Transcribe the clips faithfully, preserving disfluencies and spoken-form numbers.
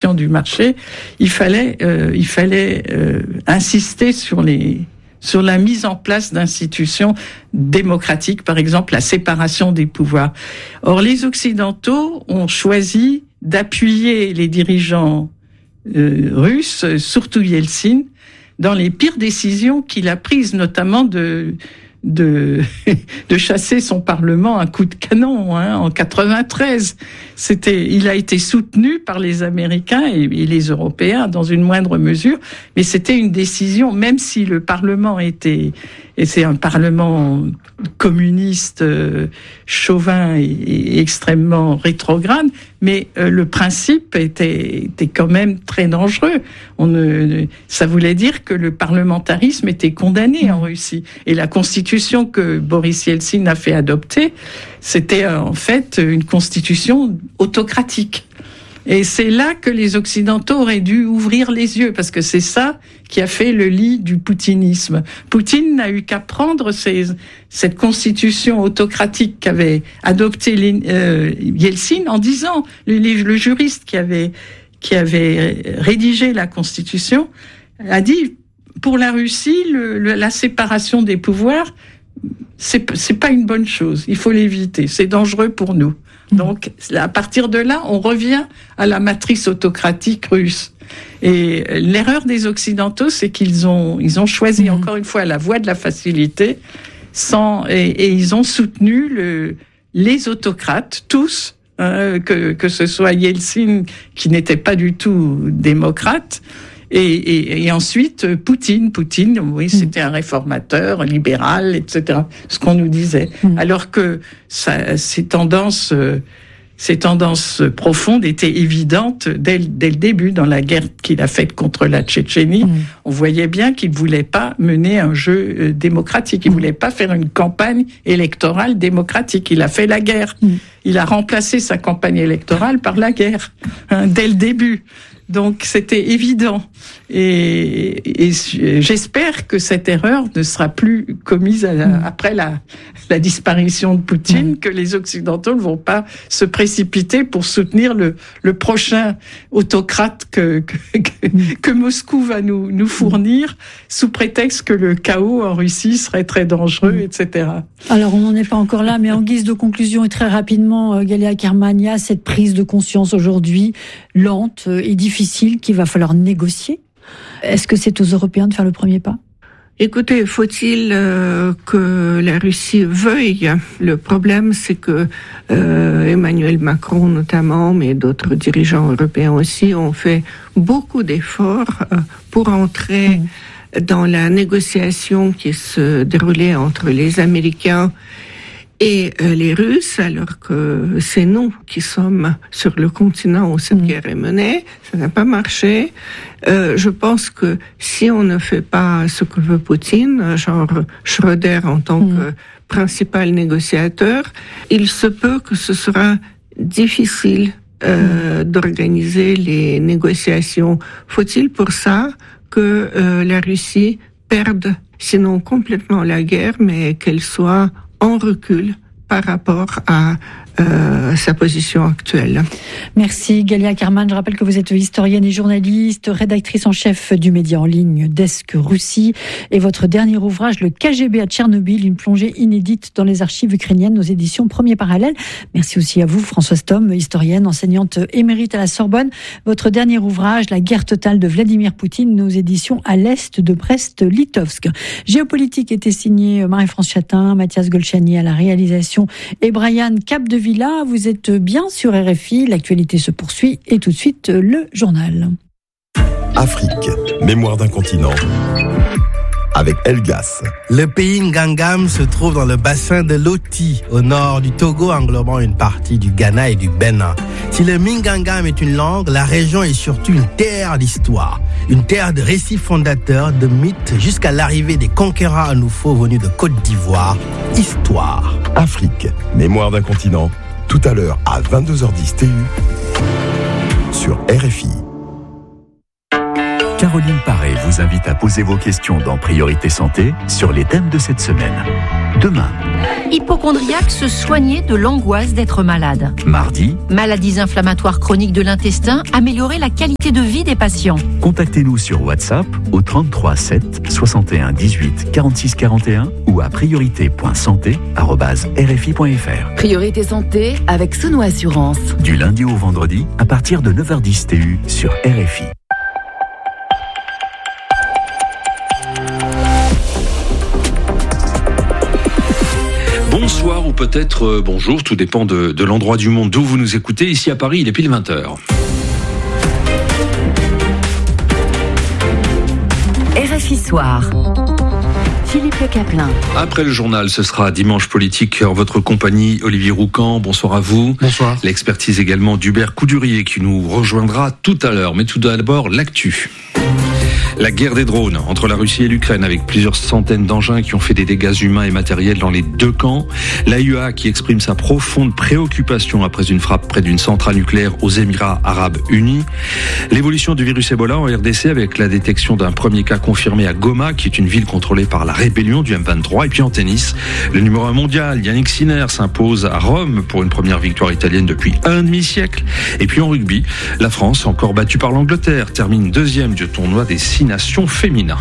régulation du marché, il fallait, euh, il fallait euh, insister sur les sur la mise en place d'institutions démocratiques, par exemple la séparation des pouvoirs. Or, les Occidentaux ont choisi d'appuyer les dirigeants euh, russes, surtout Yeltsin, dans les pires décisions qu'il a prises, notamment de de de chasser son parlement à coups de canon hein, en quatre-vingt-treize. C'était, il a été soutenu par les Américains et, et les Européens dans une moindre mesure, mais c'était une décision, même si le Parlement était, et c'est un Parlement communiste, euh, chauvin et, et extrêmement rétrograde, mais euh, le principe était, était quand même très dangereux. On ne, ça voulait dire que le parlementarisme était condamné en Russie, et la constitution que Boris Yeltsin a fait adopter, c'était euh, en fait une constitution autocratique. Et c'est là que les Occidentaux auraient dû ouvrir les yeux, parce que c'est ça qui a fait le lit du poutinisme. Poutine n'a eu qu'à prendre ces, cette constitution autocratique qu'avait adoptée euh, Yeltsin en disant, le, le juriste qui avait, qui avait rédigé la constitution a dit, pour la Russie, le, le, la séparation des pouvoirs, c'est, c'est pas une bonne chose. Il faut l'éviter. C'est dangereux pour nous. Donc, à partir de là, on revient à la matrice autocratique russe. Et l'erreur des Occidentaux, c'est qu'ils ont, ils ont choisi mmh. encore une fois la voie de la facilité, sans et, et ils ont soutenu le, les autocrates, tous, hein, que que ce soit Yeltsin qui n'était pas du tout démocrate. Et, et, et ensuite, Poutine, Poutine, oui, c'était un réformateur, libéral, et cetera. Ce qu'on nous disait. Mmh. Alors que ça, ces tendances, euh, ces tendances profondes étaient évidentes dès, dès le début, dans la guerre qu'il a faite contre la Tchétchénie. Mmh. On voyait bien qu'il voulait pas mener un jeu euh, démocratique. Il mmh. voulait pas faire une campagne électorale démocratique. Il a fait la guerre. Mmh. Il a remplacé sa campagne électorale par la guerre, hein, dès le début. Donc c'était évident, et, et j'espère que cette erreur ne sera plus commise à la, mmh. après la, la disparition de Poutine, mmh. que les Occidentaux ne vont pas se précipiter pour soutenir le, le prochain autocrate que, que, que, mmh. que Moscou va nous, nous fournir, sous prétexte que le chaos en Russie serait très dangereux, mmh. et cetera. Alors on n'en est pas encore là, mais en guise de conclusion et très rapidement, Galia Kerman, il y a cette prise de conscience aujourd'hui, lente et difficile, qu'il va falloir négocier. Est-ce que c'est aux Européens de faire le premier pas ? Écoutez, faut-il euh, que la Russie veuille ? Le problème, c'est que euh, Emmanuel Macron notamment, mais d'autres dirigeants européens aussi, ont fait beaucoup d'efforts euh, pour entrer mmh. dans la négociation qui se déroulait entre les Américains et euh, les Russes, alors que c'est nous qui sommes sur le continent où cette mmh. guerre est menée. Ça n'a pas marché. Euh, je pense que si on ne fait pas ce que veut Poutine, genre Schröder en tant mmh. que principal négociateur, il se peut que ce sera difficile euh, mmh. d'organiser les négociations. Faut-il pour ça que euh, la Russie perde, sinon complètement la guerre, mais qu'elle soit en recul par rapport à euh, sa position actuelle. Merci Galia Kerman. Je rappelle que vous êtes historienne et journaliste, rédactrice en chef du média en ligne Desk Russie, et votre dernier ouvrage, Le K G B à Tchernobyl, une plongée inédite dans les archives ukrainiennes, aux éditions Premier Parallèle. Merci aussi à vous, Françoise Thom, historienne, enseignante émérite à la Sorbonne. Votre dernier ouvrage, La guerre totale de Vladimir Poutine, aux éditions à l'Est de Brest-Litovsk. Géopolitique était signé Marie-France Chatin, Mathias Golchani à la réalisation et Brian Capdeville. Là, vous êtes bien sur R F I, l'actualité se poursuit et tout de suite le journal. Afrique, mémoire d'un continent, avec Elgas. Le pays Ngangam se trouve dans le bassin de l'Oti, au nord du Togo, englobant une partie du Ghana et du Bénin. Si le Mingangam est une langue, la région est surtout une terre d'histoire, une terre de récits fondateurs, de mythes, jusqu'à l'arrivée des conquérants nouveaux venus de Côte d'Ivoire. Histoire. Afrique, mémoire d'un continent, tout à l'heure à vingt-deux heures dix T U sur R F I. Caroline Paré vous invite à poser vos questions dans Priorité Santé sur les thèmes de cette semaine. Demain. Hypocondriaque, se soigner de l'angoisse d'être malade. Mardi. Maladies inflammatoires chroniques de l'intestin, améliorer la qualité de vie des patients. Contactez-nous sur WhatsApp au trente-trois sept soixante et un dix-huit quarante-six quarante et un ou à priorité point santé arobase r f i point f r. Priorité Santé avec Sono Assurance. Du lundi au vendredi à partir de neuf heures dix T U sur R F I. Bonsoir ou peut-être euh, bonjour, tout dépend de, de l'endroit du monde d'où vous nous écoutez. Ici à Paris, il est pile vingt heures. R F I Soir. Philippe Le Caplin. Après le journal, ce sera Dimanche Politique en votre compagnie. Olivier Roucan, bonsoir à vous. Bonsoir. L'expertise également d'Hubert Coudurier qui nous rejoindra tout à l'heure. Mais tout d'abord, l'actu. La guerre des drones entre la Russie et l'Ukraine avec plusieurs centaines d'engins qui ont fait des dégâts humains et matériels dans les deux camps. L'A I E A qui exprime sa profonde préoccupation après une frappe près d'une centrale nucléaire aux Émirats Arabes Unis. L'évolution du virus Ebola en R D C avec la détection d'un premier cas confirmé à Goma qui est une ville contrôlée par la rébellion du M vingt-trois. Et puis en tennis, le numéro un mondial Yannick Sinner s'impose à Rome pour une première victoire italienne depuis un demi-siècle. Et puis en rugby, la France, encore battue par l'Angleterre, termine deuxième du tournoi des six nations féminins.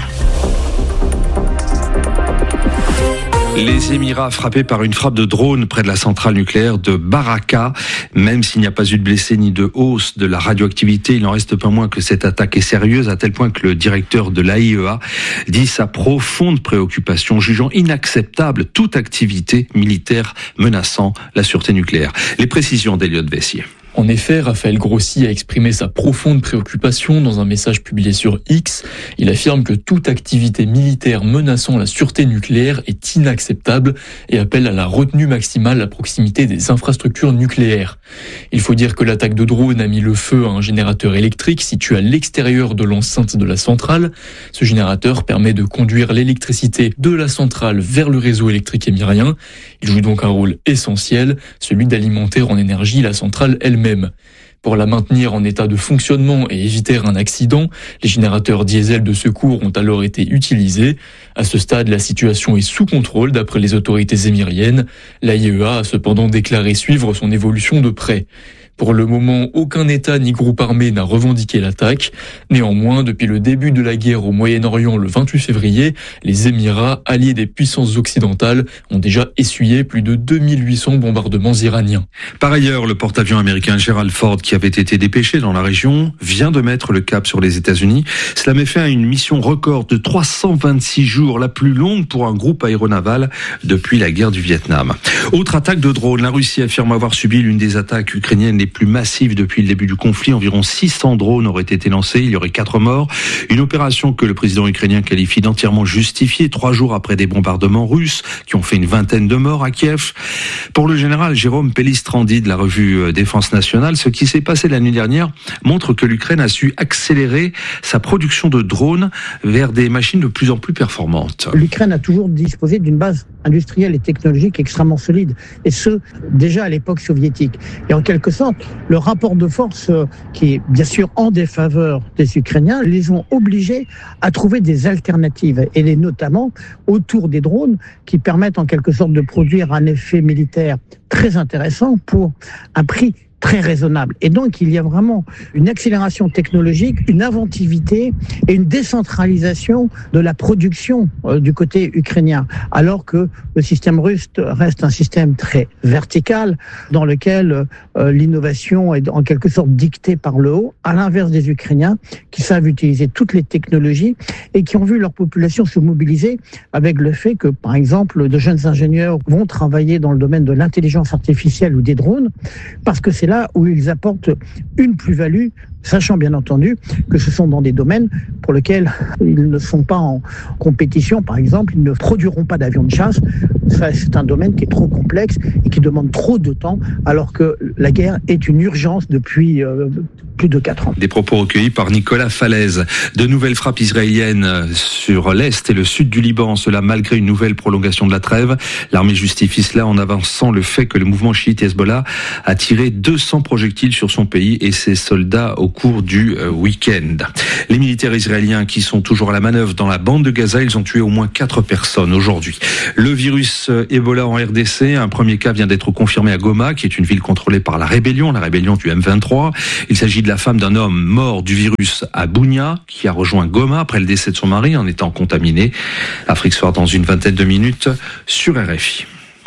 Les Émirats frappés par une frappe de drone près de la centrale nucléaire de Baraka. Même s'il n'y a pas eu de blessés ni de hausse de la radioactivité, il n'en reste pas moins que cette attaque est sérieuse, à tel point que le directeur de l'A I E A dit sa profonde préoccupation, jugeant inacceptable toute activité militaire menaçant la sûreté nucléaire. Les précisions d'Eliott Vessier. En effet, Raphaël Grossi a exprimé sa profonde préoccupation dans un message publié sur X. Il affirme que toute activité militaire menaçant la sûreté nucléaire est inacceptable et appelle à la retenue maximale à proximité des infrastructures nucléaires. Il faut dire que l'attaque de drone a mis le feu à un générateur électrique situé à l'extérieur de l'enceinte de la centrale. Ce générateur permet de conduire l'électricité de la centrale vers le réseau électrique émirien. Il joue donc un rôle essentiel, celui d'alimenter en énergie la centrale elle-même. Pour la maintenir en état de fonctionnement et éviter un accident, les générateurs diesel de secours ont alors été utilisés. À ce stade, la situation est sous contrôle d'après les autorités émiriennes. L'A I E A a cependant déclaré suivre son évolution de près. Pour le moment, aucun État ni groupe armé n'a revendiqué l'attaque. Néanmoins, depuis le début de la guerre au Moyen-Orient le vingt-huit février, les Émirats, alliés des puissances occidentales, ont déjà essuyé plus de deux mille huit cents bombardements iraniens. Par ailleurs, le porte-avions américain Gerald Ford, qui avait été dépêché dans la région, vient de mettre le cap sur les États-Unis. Cela met fin à une mission record de trois cent vingt-six jours, la plus longue pour un groupe aéronaval depuis la guerre du Vietnam. Autre attaque de drone, la Russie affirme avoir subi l'une des attaques ukrainiennes les plus massive depuis le début du conflit. Environ six cents drones auraient été lancés. Il y aurait quatre morts. Une opération que le président ukrainien qualifie d'entièrement justifiée, trois jours après des bombardements russes qui ont fait une vingtaine de morts à Kiev. Pour le général Jérôme Pellistrandi de la revue Défense nationale, ce qui s'est passé la nuit dernière montre que l'Ukraine a su accélérer sa production de drones vers des machines de plus en plus performantes. L'Ukraine a toujours disposé d'une base industrielle et technologique extrêmement solide, et ce, déjà à l'époque soviétique. Et en quelque sorte, le rapport de force qui est bien sûr en défaveur des Ukrainiens les ont obligés à trouver des alternatives, et les, notamment autour des drones qui permettent en quelque sorte de produire un effet militaire très intéressant pour un prix très raisonnable. Et donc, il y a vraiment une accélération technologique, une inventivité et une décentralisation de la production euh, du côté ukrainien, alors que le système russe reste un système très vertical dans lequel euh, l'innovation est en quelque sorte dictée par le haut, à l'inverse des Ukrainiens qui savent utiliser toutes les technologies et qui ont vu leur population se mobiliser avec le fait que, par exemple, de jeunes ingénieurs vont travailler dans le domaine de l'intelligence artificielle ou des drones, parce que c'est là où ils apportent une plus-value, sachant bien entendu que ce sont dans des domaines pour lesquels ils ne sont pas en compétition. Par exemple, ils ne produiront pas d'avions de chasse. Ça, c'est un domaine qui est trop complexe et qui demande trop de temps, alors que la guerre est une urgence depuis euh, plus de quatre ans. Des propos recueillis par Nicolas Falaise. De nouvelles frappes israéliennes sur l'est et le sud du Liban, cela malgré une nouvelle prolongation de la trêve. L'armée justifie cela en avançant le fait que le mouvement chiite Hezbollah a tiré deux cents projectiles sur son pays et ses soldats au cours du euh, week-end. Les militaires israéliens qui sont toujours à la manœuvre dans la bande de Gaza, ils ont tué au moins quatre personnes aujourd'hui. Le virus Ebola en R D C, un premier cas vient d'être confirmé à Goma, qui est une ville contrôlée par la rébellion, la rébellion du M vingt-trois. Il s'agit de la femme d'un homme mort du virus à Bounia, qui a rejoint Goma après le décès de son mari en étant contaminé. Afrique Soir dans une vingtaine de minutes sur R F I.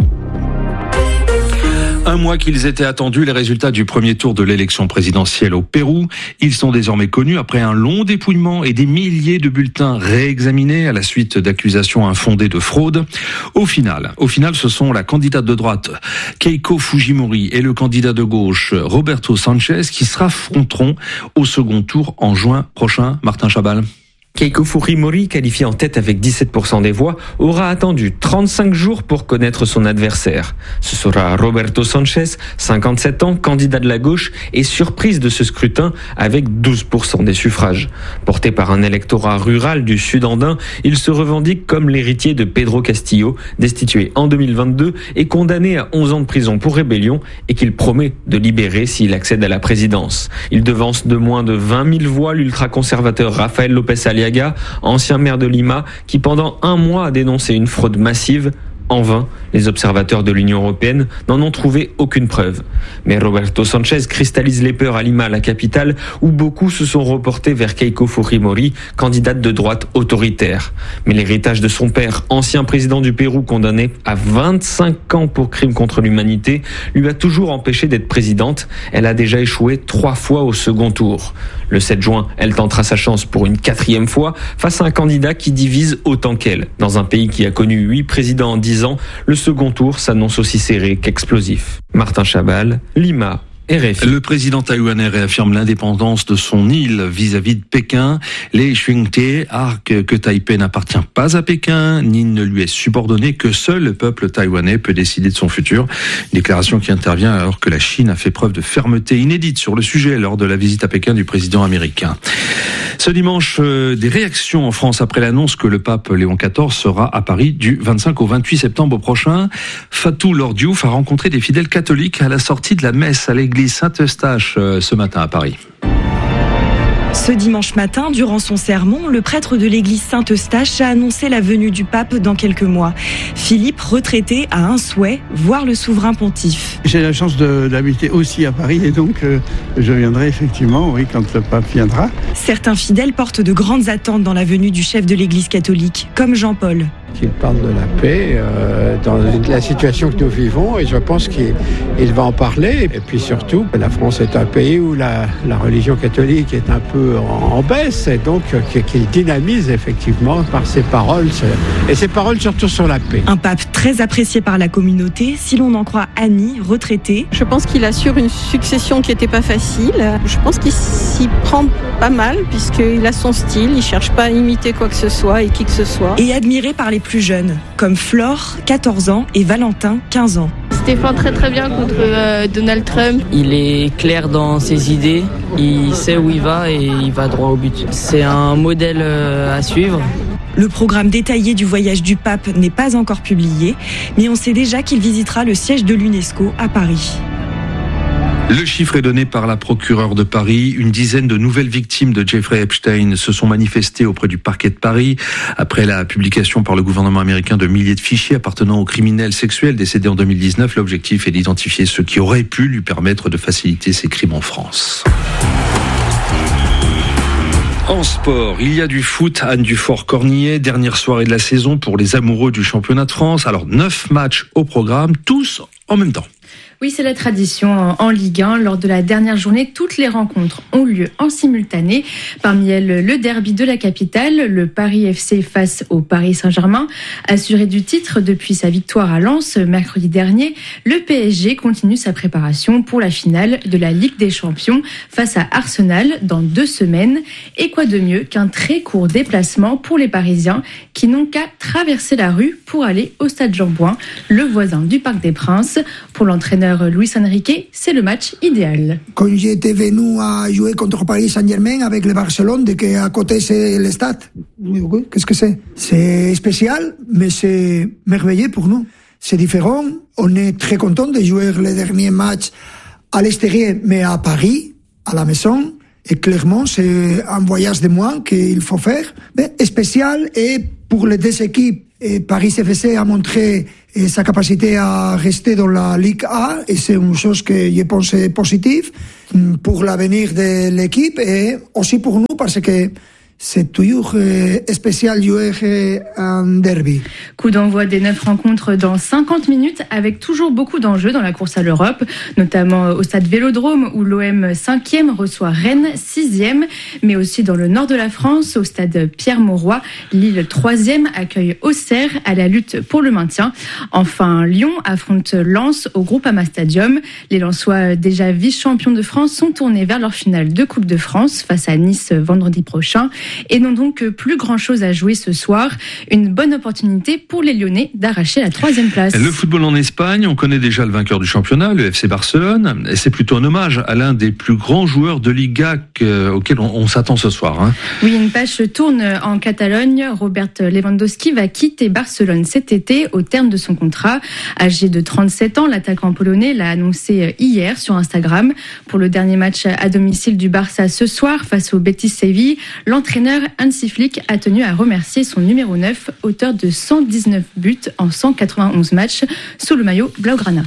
Un mois qu'ils étaient attendus, les résultats du premier tour de l'élection présidentielle au Pérou. Ils sont désormais connus après un long dépouillement et des milliers de bulletins réexaminés à la suite d'accusations infondées de fraude. Au final, au final, ce sont la candidate de droite Keiko Fujimori et le candidat de gauche Roberto Sanchez qui s'affronteront au second tour en juin prochain. Martin Chabal. Keiko Fujimori, qualifiée en tête avec dix-sept pour cent des voix, aura attendu trente-cinq jours pour connaître son adversaire. Ce sera Roberto Sanchez, cinquante-sept ans, candidat de la gauche, et surprise de ce scrutin avec douze pour cent des suffrages. Porté par un électorat rural du sud andin, il se revendique comme l'héritier de Pedro Castillo, destitué en deux mille vingt-deux et condamné à onze ans de prison pour rébellion, et qu'il promet de libérer s'il accède à la présidence. Il devance de moins de vingt mille voix l'ultra-conservateur Rafael López Aliaga, ancien maire de Lima, qui pendant un mois a dénoncé une fraude massive. En vain, les observateurs de l'Union européenne n'en ont trouvé aucune preuve. Mais Roberto Sanchez cristallise les peurs à Lima, la capitale, où beaucoup se sont reportés vers Keiko Fujimori, candidate de droite autoritaire. Mais l'héritage de son père, ancien président du Pérou condamné à vingt-cinq ans pour crimes contre l'humanité, lui a toujours empêché d'être présidente. Elle a déjà échoué trois fois au second tour. Le sept juin, elle tentera sa chance pour une quatrième fois face à un candidat qui divise autant qu'elle. Dans un pays qui a connu huit présidents en dix ans, le second tour s'annonce aussi serré qu'explosif. Martin Chabal, Lima, R F I. Le président taïwanais réaffirme l'indépendance de son île vis-à-vis de Pékin. Les Xingtai arguent que Taipei n'appartient pas à Pékin, ni ne lui est subordonné, que seul le peuple taïwanais peut décider de son futur. Une déclaration qui intervient alors que la Chine a fait preuve de fermeté inédite sur le sujet lors de la visite à Pékin du président américain. Ce dimanche, euh, des réactions en France après l'annonce que le pape Léon quatorze sera à Paris du vingt-cinq au vingt-huit septembre prochain. Fatou Lordiouf a rencontré des fidèles catholiques à la sortie de la messe à l'église Saint-Eustache euh, ce matin à Paris. Ce dimanche matin, durant son sermon, le prêtre de l'église Saint-Eustache a annoncé la venue du pape dans quelques mois. Philippe, retraité, a un souhait, voir le souverain pontife. J'ai la chance de, d'habiter aussi à Paris et donc euh, je viendrai effectivement, oui, quand le pape viendra. Certains fidèles portent de grandes attentes dans la venue du chef de l'église catholique, comme Jean-Paul. Qu'il parle de la paix euh, dans la situation que nous vivons et je pense qu'il il va en parler. Et puis surtout, la France est un pays où la, la religion catholique est un peu en, en baisse et donc euh, qu'il dynamise effectivement par ses paroles et ses paroles surtout sur la paix. Un pape très apprécié par la communauté, si l'on en croit Annie, retraitée. Je pense qu'il assure une succession qui n'était pas facile. Je pense qu'il s'y prend pas mal puisqu'il a son style, il ne cherche pas à imiter quoi que ce soit et qui que ce soit. Et admiré par les plus jeunes, comme Flore, quatorze ans, et Valentin, quinze ans. Stéphane très très bien contre euh, Donald Trump. Il est clair dans ses idées, il sait où il va et il va droit au but. C'est un modèle euh, à suivre. Le programme détaillé du voyage du pape n'est pas encore publié, mais on sait déjà qu'il visitera le siège de l'UNESCO à Paris. Le chiffre est donné par la procureure de Paris. Une dizaine de nouvelles victimes de Jeffrey Epstein se sont manifestées auprès du parquet de Paris après la publication par le gouvernement américain de milliers de fichiers appartenant aux criminels sexuels décédés en deux mille dix-neuf. L'objectif est d'identifier ceux qui auraient pu lui permettre de faciliter ses crimes en France. En sport, il y a du foot. Anne Dufort-Cornillet, dernière soirée de la saison pour les amoureux du championnat de France. Alors, neuf matchs au programme, tous en même temps. Oui, c'est la tradition en Ligue un. Lors de la dernière journée, toutes les rencontres ont lieu en simultané. Parmi elles, le derby de la capitale, le Paris F C face au Paris Saint-Germain. Assuré du titre depuis sa victoire à Lens mercredi dernier, le P S G continue sa préparation pour la finale de la Ligue des Champions face à Arsenal dans deux semaines. Et quoi de mieux qu'un très court déplacement pour les Parisiens qui n'ont qu'à traverser la rue pour aller au Stade Jean-Bouin, le voisin du Parc des Princes. Pour l'entraîneur Luis Enrique, c'est le match idéal. Quand j'étais venu à jouer contre Paris Saint-Germain avec le Barcelone, de qu'à côté c'est le stade, qu'est-ce que c'est? C'est spécial, mais c'est merveilleux pour nous. C'est différent. On est très content de jouer le dernier match à l'extérieur, mais à Paris, à la maison. Et clairement, c'est un voyage de moins qu'il faut faire, mais spécial et pour les deux équipes. Et Paris F C a montré sa capacité à rester dans la Ligue A et c'est une chose que je pense est positive pour l'avenir de l'équipe et aussi pour nous parce que c'est toujours euh, spécial jouer euh, un derby. Coup d'envoi des neuf rencontres dans cinquante minutes avec toujours beaucoup d'enjeux dans la course à l'Europe, notamment au stade Vélodrome où l'O M cinquième reçoit Rennes sixième, mais aussi dans le nord de la France au stade Pierre-Mauroy. Lille troisième accueille Auxerre à la lutte pour le maintien. Enfin, Lyon affronte Lens au Groupama Stadium. Les Lensois, déjà vice-champions de France, sont tournés vers leur finale de Coupe de France face à Nice vendredi prochain. Et n'ont donc plus grand-chose à jouer ce soir. Une bonne opportunité pour les Lyonnais d'arracher la troisième place. Le football en Espagne, on connaît déjà le vainqueur du championnat, le F C Barcelone. Et c'est plutôt un hommage à l'un des plus grands joueurs de Liga auquel on, on s'attend ce soir. Hein. Oui, une page se tourne en Catalogne. Robert Lewandowski va quitter Barcelone cet été au terme de son contrat. Âgé de trente-sept ans, l'attaquant polonais l'a annoncé hier sur Instagram. Pour le dernier match à domicile du Barça ce soir face au Betis Séville, l'entraîneur Hansi Flick a tenu à remercier son numéro neuf, auteur de cent dix-neuf buts en cent quatre-vingt-onze matchs sous le maillot Blaugrana.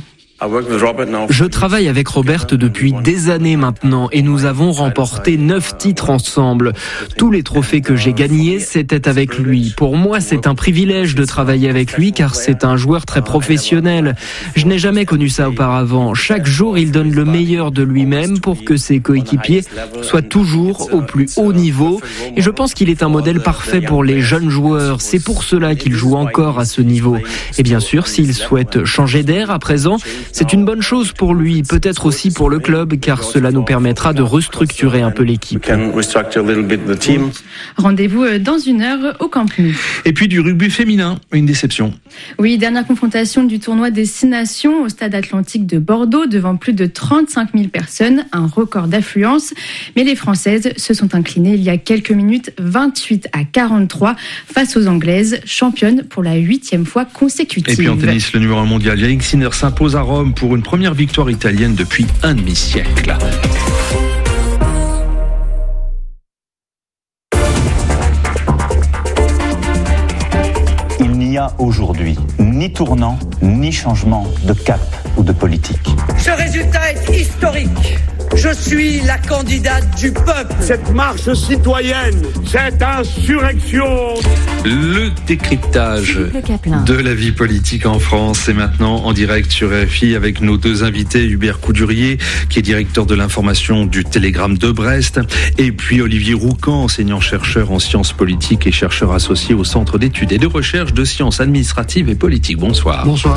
Je travaille avec Robert depuis des années maintenant et nous avons remporté neuf titres ensemble. Tous les trophées que j'ai gagnés, c'était avec lui. Pour moi, c'est un privilège de travailler avec lui car c'est un joueur très professionnel. Je n'ai jamais connu ça auparavant. Chaque jour, il donne le meilleur de lui-même pour que ses coéquipiers soient toujours au plus haut niveau. Et je pense qu'il est un modèle parfait pour les jeunes joueurs. C'est pour cela qu'il joue encore à ce niveau. Et bien sûr, s'il souhaite changer d'air à présent, c'est une bonne chose pour lui, peut-être aussi pour le club, car cela nous permettra de restructurer un peu l'équipe. Rendez-vous dans une heure au Camp Nou. Et puis du rugby féminin, une déception. Oui, dernière confrontation du tournoi des Six Nations au stade Atlantique de Bordeaux, devant plus de trente-cinq mille personnes, un record d'affluence. Mais les Françaises se sont inclinées il y a quelques minutes, vingt-huit à quarante-trois, face aux Anglaises, championnes pour la huitième fois consécutive. Et puis en tennis, le numéro un mondial, Yannick Sinner s'impose à Rome pour une première victoire italienne depuis un demi-siècle. Il n'y a aujourd'hui ni tournant, ni changement de cap ou de politique. Ce résultat est historique. Je suis la candidate du peuple. Cette marche citoyenne, cette insurrection. Le décryptage de la vie politique en France, c'est maintenant en direct sur R F I avec nos deux invités, Hubert Coudurier, qui est directeur de l'information du Télégramme de Brest, et puis Olivier Roucan, enseignant-chercheur en sciences politiques et chercheur associé au Centre d'études et de recherche de sciences administratives et politiques. Bonsoir. Bonsoir.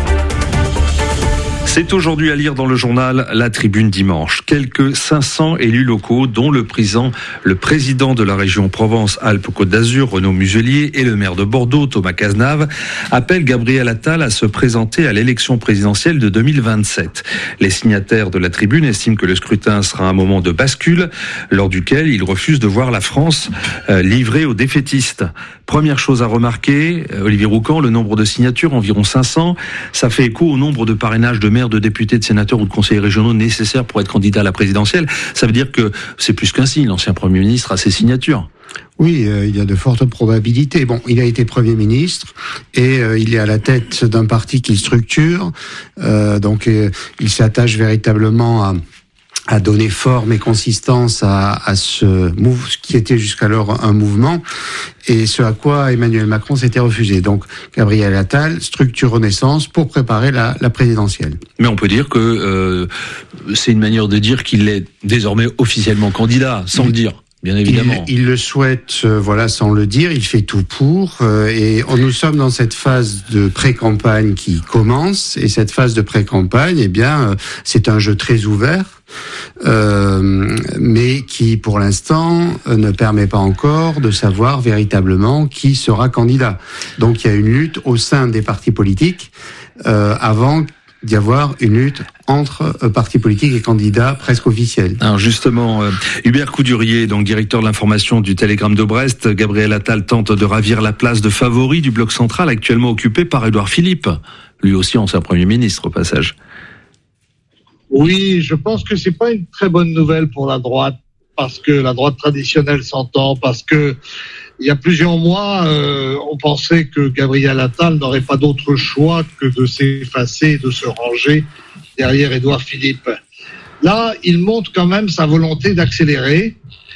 C'est aujourd'hui à lire dans le journal La Tribune dimanche. Quelques cinq cents élus locaux, dont le président, le président de la région Provence-Alpes-Côte d'Azur, Renaud Muselier, et le maire de Bordeaux, Thomas Cazenave, appellent Gabriel Attal à se présenter à l'élection présidentielle de deux mille vingt-sept. Les signataires de La Tribune estiment que le scrutin sera un moment de bascule, lors duquel ils refusent de voir la France euh, livrée aux défaitistes. Première chose à remarquer, Olivier Roucan, le nombre de signatures, environ cinq cents, ça fait écho au nombre de parrainages de maires, de députés, de sénateurs ou de conseillers régionaux nécessaires pour être candidat à la présidentielle. Ça veut dire que c'est plus qu'un signe, l'ancien Premier ministre a ses signatures. Oui, euh, il y a de fortes probabilités. Bon, il a été Premier ministre et euh, il est à la tête d'un parti qu'il structure. Euh, donc, euh, il s'attache véritablement à... à donner forme et consistance à, à ce move, qui était jusqu'alors un mouvement, et ce à quoi Emmanuel Macron s'était refusé. Donc, Gabriel Attal structure Renaissance pour préparer la, la présidentielle. Mais on peut dire que euh, c'est une manière de dire qu'il est désormais officiellement candidat, sans il, le dire. Bien évidemment. Il, il le souhaite, euh, voilà, sans le dire. Il fait tout pour. Euh, et on, nous sommes dans cette phase de pré-campagne qui commence. Et cette phase de pré-campagne, eh bien, euh, c'est un jeu très ouvert. Euh, mais qui, pour l'instant, euh, ne permet pas encore de savoir véritablement qui sera candidat. Donc, il y a une lutte au sein des partis politiques euh, avant d'y avoir une lutte entre euh, partis politiques et candidats presque officiels. Alors justement, euh, Hubert Coudurier, donc directeur de l'information du Télégramme de Brest, Gabriel Attal tente de ravir la place de favori du bloc central actuellement occupé par Édouard Philippe, lui aussi ancien Premier ministre au passage. Oui, je pense que c'est pas une très bonne nouvelle pour la droite, parce que la droite traditionnelle s'entend, parce que il y a plusieurs mois, euh, on pensait que Gabriel Attal n'aurait pas d'autre choix que de s'effacer, de se ranger derrière Édouard Philippe. Là, il montre quand même sa volonté d'accélérer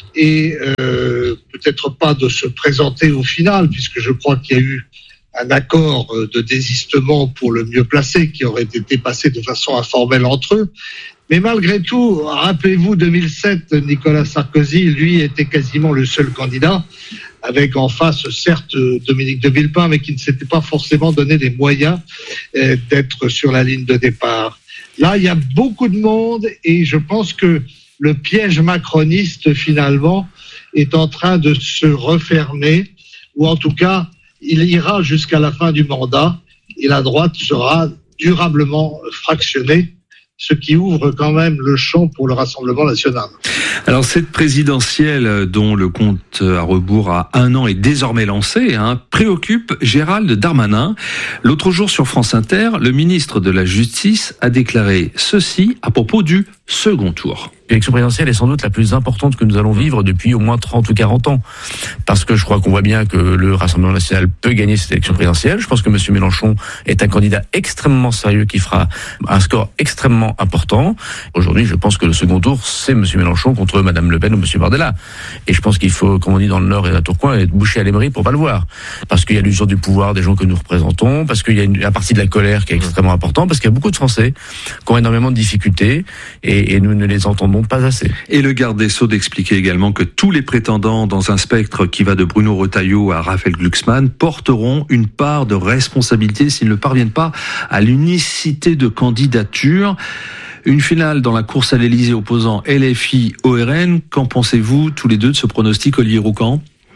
et euh, peut-être pas de se présenter au final, puisque je crois qu'il y a eu un accord de désistement pour le mieux placé qui aurait été passé de façon informelle entre eux. Mais malgré tout, rappelez-vous, deux mille sept, Nicolas Sarkozy, lui, était quasiment le seul candidat, avec en face, certes, Dominique de Villepin, mais qui ne s'était pas forcément donné les moyens euh, d'être sur la ligne de départ. Là, il y a beaucoup de monde et je pense que le piège macroniste, finalement, est en train de se refermer, ou en tout cas, il ira jusqu'à la fin du mandat et la droite sera durablement fractionnée, ce qui ouvre quand même le champ pour le Rassemblement national. Alors cette présidentielle dont le compte à rebours à un an est désormais lancé, hein, préoccupe Gérald Darmanin. L'autre jour sur France Inter, le ministre de la Justice a déclaré ceci à propos du second tour. L'élection présidentielle est sans doute la plus importante que nous allons vivre depuis au moins trente ou quarante ans. Parce que je crois qu'on voit bien que le Rassemblement national peut gagner cette élection présidentielle. Je pense que M. Mélenchon est un candidat extrêmement sérieux qui fera un score extrêmement important. Aujourd'hui, je pense que le second tour, c'est M. Mélenchon contre Mme Le Pen ou M. Bardella. Et je pense qu'il faut, comme on dit dans le Nord et à Tourcoing, être bouché à l'émery pour pas le voir. Parce qu'il y a l'usure du pouvoir des gens que nous représentons, parce qu'il y a une, la partie de la colère qui est extrêmement importante, parce qu'il y a beaucoup de Français qui ont énormément de difficultés et, et nous ne les entendons pas assez. Et le garde des Sceaux d'expliquer également que tous les prétendants dans un spectre qui va de Bruno Retailleau à Raphaël Glucksmann porteront une part de responsabilité s'ils ne parviennent pas à l'unicité de candidature. Une finale dans la course à l'Élysée opposant L F I-O R N. Qu'en pensez-vous tous les deux de ce pronostic, Olivier Roucan ?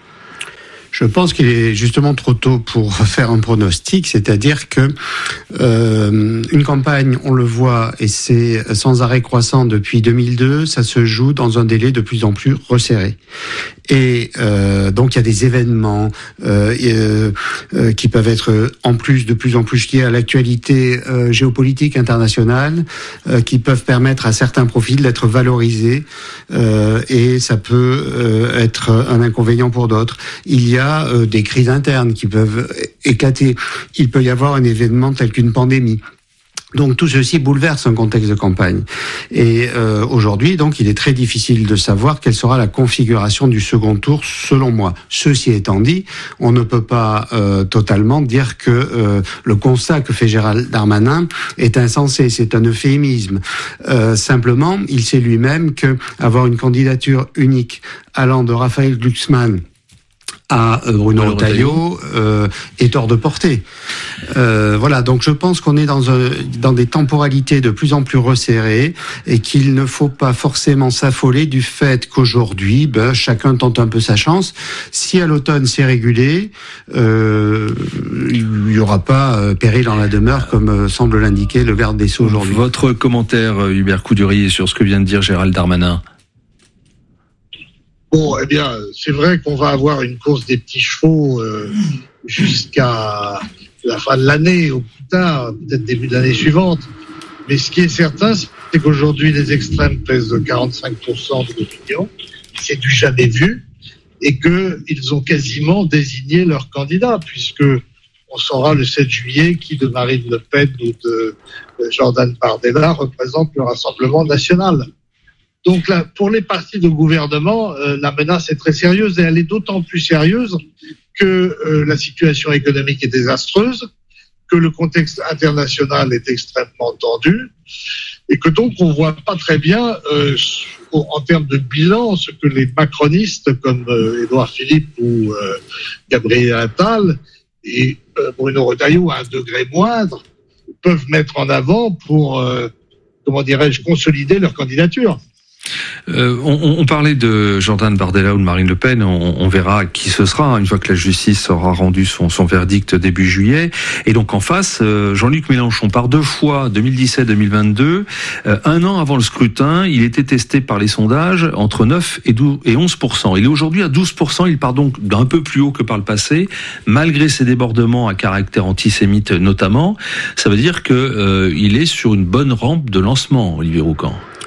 Je pense qu'il est justement trop tôt pour faire un pronostic, c'est-à-dire que euh, une campagne, on le voit, et c'est sans arrêt croissant depuis deux mille deux, ça se joue dans un délai de plus en plus resserré. Et euh, donc il y a des événements euh, euh, euh, qui peuvent être en plus de plus en plus liés à l'actualité euh, géopolitique internationale, euh, qui peuvent permettre à certains profils d'être valorisés, euh, et ça peut euh, être un inconvénient pour d'autres. Il y a euh, des crises internes qui peuvent éclater. Il peut y avoir un événement tel qu'une pandémie. Donc tout ceci bouleverse un contexte de campagne. Et euh, aujourd'hui, donc, il est très difficile de savoir quelle sera la configuration du second tour, selon moi. Ceci étant dit, on ne peut pas euh, totalement dire que euh, le constat que fait Gérald Darmanin est insensé. C'est un euphémisme. Euh, simplement, il sait lui-même que avoir une candidature unique allant de Raphaël Glucksmann à Bruno Retailleau euh, est hors de portée. Euh, voilà, donc je pense qu'on est dans, un, dans des temporalités de plus en plus resserrées et qu'il ne faut pas forcément s'affoler du fait qu'aujourd'hui, ben, chacun tente un peu sa chance. Si à l'automne c'est régulé, euh, il n'y aura pas euh, péril dans la demeure comme euh, semble l'indiquer le garde des Sceaux aujourd'hui. Votre commentaire, Hubert Coudurier, sur ce que vient de dire Gérald Darmanin? Bon, eh bien, c'est vrai qu'on va avoir une course des petits chevaux euh, jusqu'à la fin de l'année, ou plus tard, peut-être début de l'année suivante. Mais ce qui est certain, c'est qu'aujourd'hui, les extrêmes pèsent de quarante-cinq pour cent de l'opinion. C'est du jamais vu. Et qu'ils ont quasiment désigné leur candidat, puisque on saura le sept juillet qui de Marine Le Pen ou de Jordan Bardella représente le Rassemblement national. Donc là, pour les partis de gouvernement, euh, la menace est très sérieuse et elle est d'autant plus sérieuse que euh, la situation économique est désastreuse, que le contexte international est extrêmement tendu et que donc on voit pas très bien euh, en termes de bilan ce que les macronistes comme euh, Édouard Philippe ou euh, Gabriel Attal et euh, Bruno Retailleau à un degré moindre peuvent mettre en avant pour, euh, comment dirais-je, consolider leur candidature. Euh, on, on parlait de Jordan Bardella ou de Marine Le Pen, on, on verra qui ce sera une fois que la justice aura rendu son, son verdict début juillet. Et donc en face, euh, Jean-Luc Mélenchon, par deux fois, deux mille dix-sept deux mille vingt-deux, euh, un an avant le scrutin, il était testé par les sondages entre neuf et douze et onze pour cent. Il est aujourd'hui à douze pour cent, il part donc d'un peu plus haut que par le passé, malgré ses débordements à caractère antisémite notamment. Ça veut dire que euh, il est sur une bonne rampe de lancement, Olivier Roucan.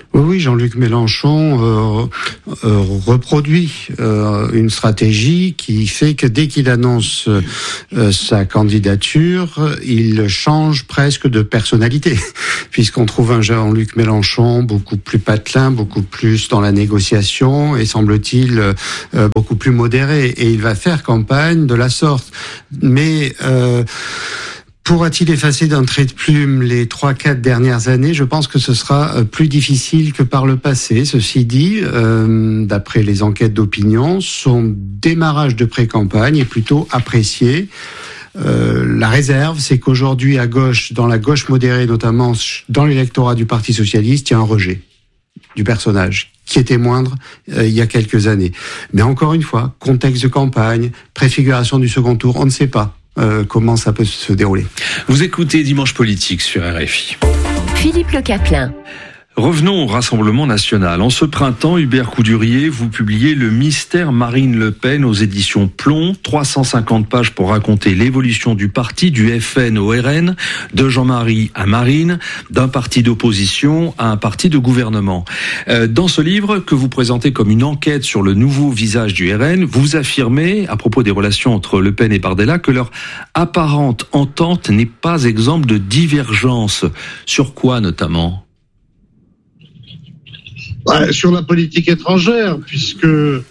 Oui, oui, Jean-Luc Mélenchon euh, euh, reproduit euh, une stratégie qui fait que dès qu'il annonce euh, sa candidature, il change presque de personnalité, puisqu'on trouve un Jean-Luc Mélenchon beaucoup plus patelin, beaucoup plus dans la négociation et semble-t-il euh, beaucoup plus modéré. Et il va faire campagne de la sorte. Mais euh, pourra-t-il effacer d'un trait de plume les trois, quatre dernières années ? Je pense que ce sera plus difficile que par le passé. Ceci dit, euh, d'après les enquêtes d'opinion, son démarrage de pré-campagne est plutôt apprécié. Euh, la réserve, c'est qu'aujourd'hui, à gauche, dans la gauche modérée, notamment dans l'électorat du Parti socialiste, il y a un rejet du personnage qui était moindre euh, il y a quelques années. Mais encore une fois, contexte de campagne, préfiguration du second tour, on ne sait pas. Euh, comment ça peut se dérouler. Vous écoutez Dimanche Politique sur R F I. Philippe Le Caplin. Revenons au Rassemblement national. En ce printemps, Hubert Coudurier, vous publiez Le mystère Marine Le Pen aux éditions Plomb. trois cent cinquante pages pour raconter l'évolution du parti, du F N au R N, de Jean-Marie à Marine, d'un parti d'opposition à un parti de gouvernement. Euh, dans ce livre, que vous présentez comme une enquête sur le nouveau visage du R N, vous affirmez, à propos des relations entre Le Pen et Bardella, que leur apparente entente n'est pas exemple de divergence. Sur quoi notamment ? Bah, sur la politique étrangère, puisque euh,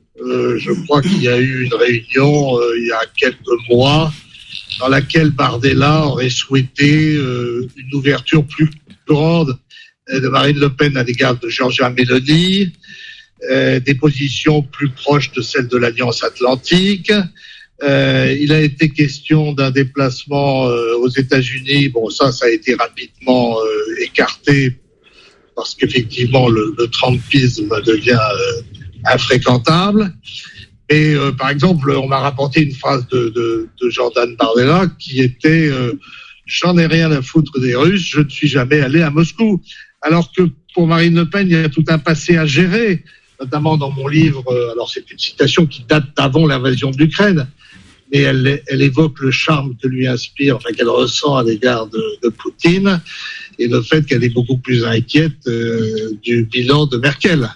je crois qu'il y a eu une réunion euh, il y a quelques mois dans laquelle Bardella aurait souhaité euh, une ouverture plus grande euh, de Marine Le Pen à l'égard de Giorgia Meloni, euh, des positions plus proches de celles de l'Alliance Atlantique. Euh, il a été question d'un déplacement euh, aux États-Unis. Bon, ça, ça a été rapidement euh, écarté, parce qu'effectivement, le, le trumpisme devient euh, infréquentable. Et euh, par exemple, on m'a rapporté une phrase de, de, de Jordan Bardella qui était euh, « J'en ai rien à foutre des Russes, je ne suis jamais allé à Moscou ». Alors que pour Marine Le Pen, il y a tout un passé à gérer, notamment dans mon livre. Euh, alors c'est une citation qui date d'avant l'invasion de l'Ukraine, mais elle, elle évoque le charme que lui inspire, enfin qu'elle ressent à l'égard de, de Poutine, et le fait qu'elle est beaucoup plus inquiète euh, du bilan de Merkel.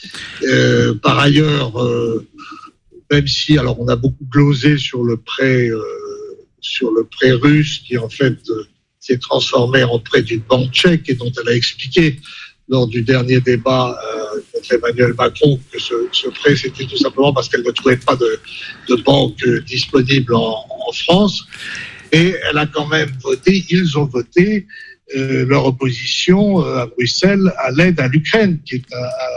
Euh, par ailleurs, euh, même si, alors on a beaucoup glosé sur le prêt, euh, sur le prêt russe, qui en fait euh, s'est transformé en prêt d'une banque tchèque, et dont elle a expliqué lors du dernier débat euh, contre Emmanuel Macron que ce, ce prêt, c'était tout simplement parce qu'elle ne trouvait pas de, de banque disponible en, en France. Et elle a quand même voté, ils ont voté Euh, leur opposition euh, à Bruxelles à l'aide à l'Ukraine, qui est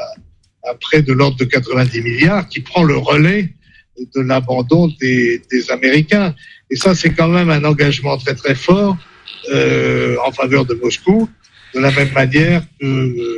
un, un prêt de l'ordre de quatre-vingt-dix milliards, qui prend le relais de l'abandon des, des Américains. Et ça, c'est quand même un engagement très très fort euh, en faveur de Moscou, de la même manière que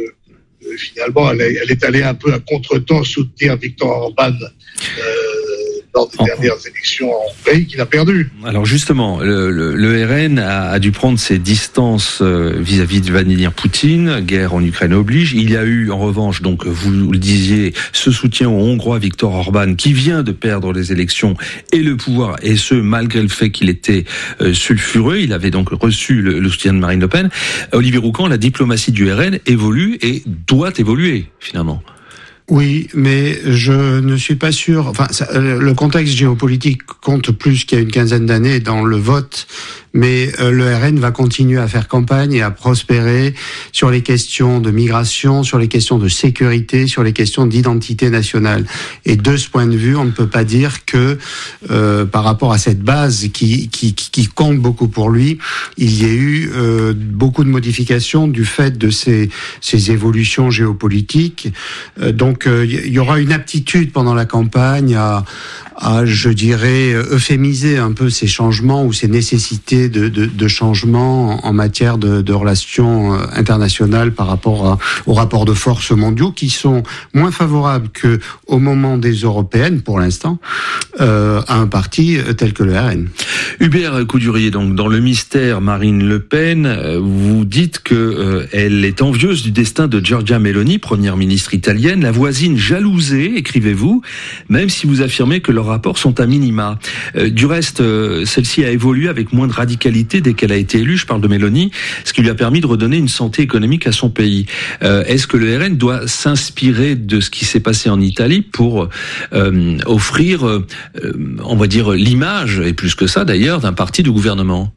euh, finalement, elle est, elle est allée un peu à contre-temps soutenir Viktor Orban euh, lors des dernières élections en Hongrie, qu'il a perdu. Alors justement, le, le, le R N a, a dû prendre ses distances vis-à-vis de Vladimir Poutine, guerre en Ukraine oblige. Il y a eu en revanche, donc vous le disiez, ce soutien au Hongrois Viktor Orban, qui vient de perdre les élections et le pouvoir, et ce malgré le fait qu'il était euh, sulfureux. Il avait donc reçu le, le soutien de Marine Le Pen. Olivier Roucan, la diplomatie du R N évolue et doit évoluer finalement. Oui, mais je ne suis pas sûr. Enfin, ça, le contexte géopolitique compte plus qu'il y a une quinzaine d'années dans le vote, mais euh, le R N va continuer à faire campagne et à prospérer sur les questions de migration, sur les questions de sécurité, sur les questions d'identité nationale. Et de ce point de vue, on ne peut pas dire que euh, par rapport à cette base qui, qui, qui compte beaucoup pour lui, il y ait eu euh, beaucoup de modifications du fait de ces, ces évolutions géopolitiques. Euh, donc, il euh, y aura une aptitude pendant la campagne à, à, je dirais, euphémiser un peu ces changements ou ces nécessités de, de, de changement en matière de, de relations internationales par rapport à, aux rapports de force mondiaux qui sont moins favorables que au moment des européennes, pour l'instant, euh, à un parti tel que le R N. Hubert Coudurier, donc dans Le mystère Marine Le Pen, vous dites que euh, elle est envieuse du destin de Giorgia Meloni, première ministre italienne. La voix voisines jalousées, écrivez-vous, même si vous affirmez que leurs rapports sont à minima. Euh, du reste, euh, celle-ci a évolué avec moins de radicalité dès qu'elle a été élue, je parle de Meloni, ce qui lui a permis de redonner une santé économique à son pays. Euh, est-ce que le R N doit s'inspirer de ce qui s'est passé en Italie pour euh, offrir, euh, on va dire, l'image, et plus que ça d'ailleurs, d'un parti de gouvernement?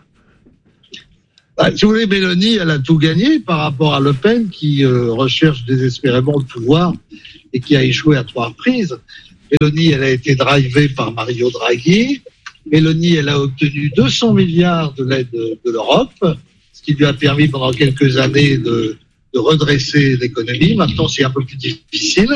Bah, si vous voulez, Mélanie, elle a tout gagné par rapport à Le Pen qui euh, recherche désespérément le pouvoir et qui a échoué à trois reprises. Mélanie, elle a été drivée par Mario Draghi. Mélanie, elle a obtenu deux cents milliards de l'aide de, de l'Europe, ce qui lui a permis pendant quelques années de, de redresser l'économie. Maintenant, c'est un peu plus difficile.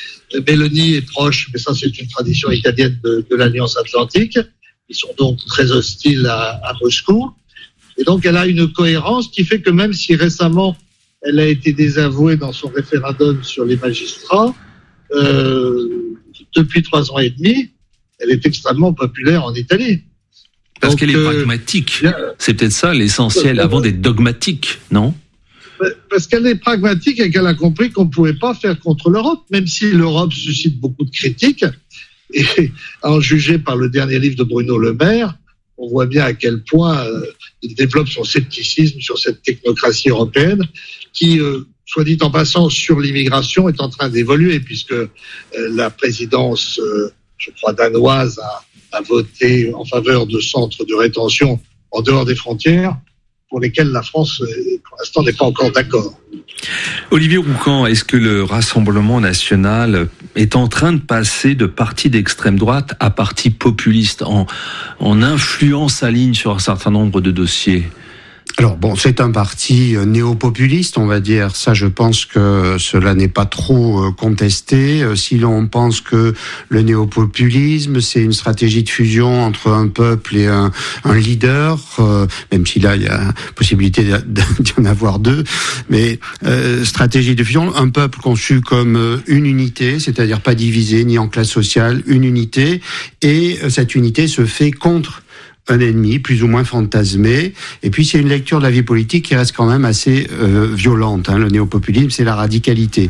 Mélanie est proche, mais ça c'est une tradition italienne de, de l'Alliance Atlantique. Ils sont donc très hostiles à, à Moscou. Et donc, elle a une cohérence qui fait que même si récemment, elle a été désavouée dans son référendum sur les magistrats, euh, depuis trois ans et demi, elle est extrêmement populaire en Italie. Parce donc, qu'elle est euh, pragmatique. C'est peut-être ça l'essentiel, avant d'être dogmatique, non? Parce qu'elle est pragmatique et qu'elle a compris qu'on ne pouvait pas faire contre l'Europe, même si l'Europe suscite beaucoup de critiques. Et à en juger par le dernier livre de Bruno Le Maire, on voit bien à quel point euh, il développe son scepticisme sur cette technocratie européenne qui, euh, soit dit en passant, sur l'immigration est en train d'évoluer puisque euh, la présidence, euh, je crois, danoise a, a voté en faveur de centres de rétention en dehors des frontières pour lesquels la France, euh, pour l'instant, n'est pas encore d'accord. Olivier Roucan, est-ce que le Rassemblement national est en train de passer de parti d'extrême droite à parti populiste en, en influant sa ligne sur un certain nombre de dossiers ? Alors bon, c'est un parti néo-populiste, on va dire. Ça, je pense que cela n'est pas trop contesté. Si l'on pense que le néo-populisme, c'est une stratégie de fusion entre un peuple et un, un leader, euh, même si là, il y a possibilité d'y en avoir deux, mais euh, stratégie de fusion, un peuple conçu comme une unité, c'est-à-dire pas divisé ni en classe sociale, une unité, et cette unité se fait contre un ennemi plus ou moins fantasmé. Et puis c'est une lecture de la vie politique qui reste quand même assez euh, violente. Hein. Le néopopulisme, c'est la radicalité.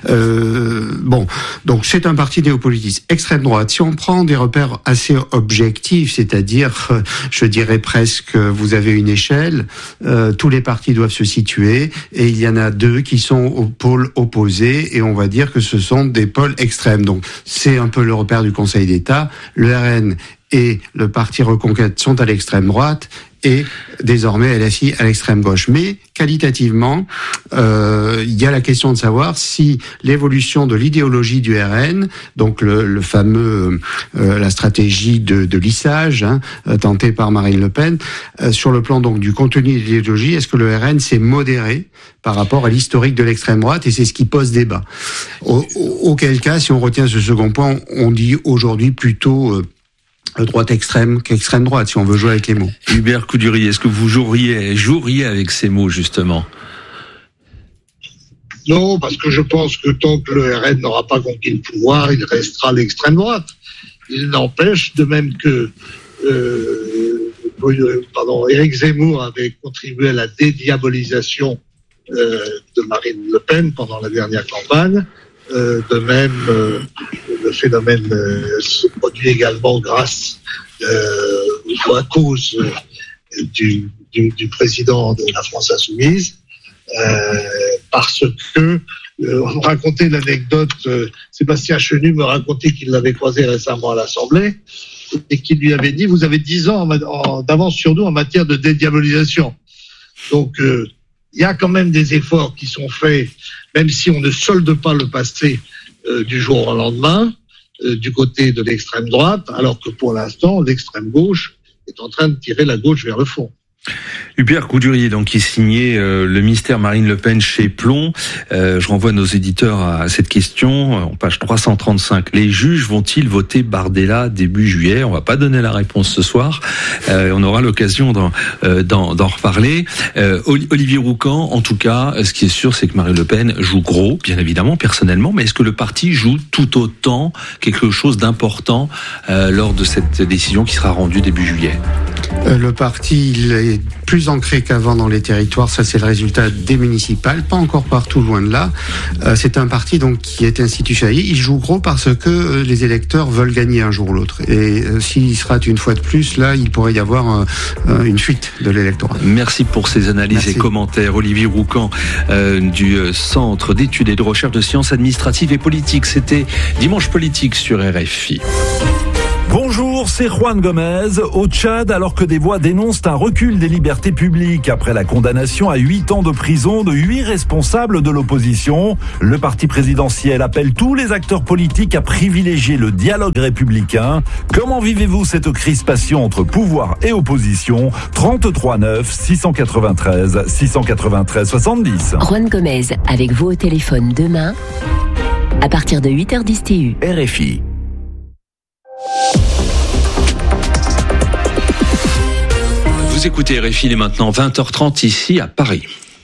Euh, bon, donc c'est un parti néopolitiste extrême droite. Si on prend des repères assez objectifs, c'est-à-dire, euh, je dirais presque, vous avez une échelle, euh, tous les partis doivent se situer, et il y en a deux qui sont au pôle opposé, et on va dire que ce sont des pôles extrêmes. Donc c'est un peu le repère du Conseil d'État. Le R N et le parti Reconquête sont à l'extrême droite et désormais L F I à l'extrême gauche. Mais qualitativement, euh, il y a la question de savoir si l'évolution de l'idéologie du R N, donc le, le fameux euh, la stratégie de, de lissage hein, tentée par Marine Le Pen, euh, sur le plan donc du contenu de l'idéologie, est-ce que le R N s'est modéré par rapport à l'historique de l'extrême droite, et c'est ce qui pose débat. Au, auquel cas, si on retient ce second point, on dit aujourd'hui plutôt euh, droite extrême qu'extrême droite, si on veut jouer avec les mots. Hubert Coudurier, est-ce que vous joueriez, joueriez avec ces mots, justement ? Non, parce que je pense que tant que le R N n'aura pas conquis le pouvoir, il restera l'extrême droite. Il n'empêche, de même que euh, pardon, Éric Zemmour avait contribué à la dédiabolisation euh, de Marine Le Pen pendant la dernière campagne, euh, de même... Euh, le phénomène euh, se produit également grâce euh, ou à cause euh, du, du, du président de la France Insoumise, euh, parce que euh, on me racontait l'anecdote, euh, Sébastien Chenu me racontait qu'il l'avait croisé récemment à l'Assemblée et qu'il lui avait dit « Vous avez dix ans en, en, d'avance sur nous en matière de dédiabolisation ». Donc, euh, il y a quand même des efforts qui sont faits, même si on ne solde pas le passé Euh, du jour au lendemain, euh, du côté de l'extrême droite, alors que pour l'instant, l'extrême gauche est en train de tirer la gauche vers le fond. Hubert Coudurier, donc, qui signait euh, le mystère Marine Le Pen chez Plomb. Euh, je renvoie nos éditeurs à cette question, en page trois cent trente-cinq. Les juges vont-ils voter Bardella début juillet ? On va pas donner la réponse ce soir. Euh, on aura l'occasion d'en, euh, d'en, d'en reparler. Euh, Olivier Roucan, en tout cas, ce qui est sûr, c'est que Marine Le Pen joue gros, bien évidemment, personnellement, mais est-ce que le parti joue tout autant quelque chose d'important euh, lors de cette décision qui sera rendue début juillet ? Le parti, il est est plus ancré qu'avant dans les territoires. Ça, c'est le résultat des municipales, pas encore partout, loin de là. Euh, c'est un parti donc qui est institutionnalisé. Il joue gros parce que euh, les électeurs veulent gagner un jour ou l'autre. Et euh, s'il se rate une fois de plus, là, il pourrait y avoir euh, une fuite de l'électorat. Merci pour ces analyses Merci. et commentaires. Olivier Roucan euh, du Centre d'études et de recherche de sciences administratives et politiques. C'était Dimanche Politique sur R F I. Bonjour, c'est Juan Gomez. Au Tchad, alors que des voix dénoncent un recul des libertés publiques après la condamnation à huit ans de prison de huit responsables de l'opposition, le parti présidentiel appelle tous les acteurs politiques à privilégier le dialogue républicain. Comment vivez-vous cette crispation entre pouvoir et opposition ? trente-trois neuf, six cent quatre-vingt-treize, six cent quatre-vingt-treize, soixante-dix. Juan Gomez, avec vous au téléphone demain, à partir de huit heures dix T U. R F I. Vous écoutez R F I, il est maintenant vingt heures trente ici à Paris.